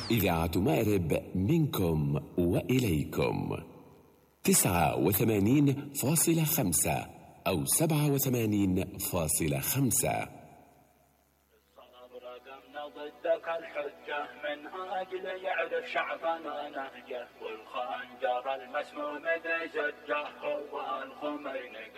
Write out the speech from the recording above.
إذاعة مأرب منكم وإليكم 89.5 أو 87.5. ضدك الحجة من أجل يعرف شعبنا نهجه، والخنجر المسموم ذي زجه هو الخميني.